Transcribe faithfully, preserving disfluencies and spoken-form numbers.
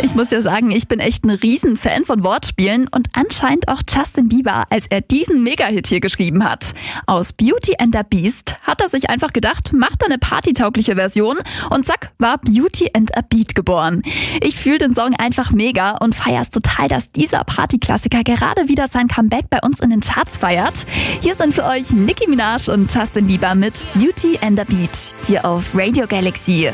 Ich muss ja sagen, ich bin echt ein Riesenfan von Wortspielen und anscheinend auch Justin Bieber, als er diesen Mega-Hit hier geschrieben hat. Aus Beauty and the Beast hat er sich einfach gedacht, macht er eine partytaugliche Version und zack, war Beauty and a Beat geboren. Ich fühle den Song einfach mega und feier's total, dass dieser Partyklassiker gerade wieder sein Comeback bei uns in den Charts feiert. Hier sind für euch Nicki Minaj und Justin Bieber mit Beauty and a Beat hier auf Radio Galaxy.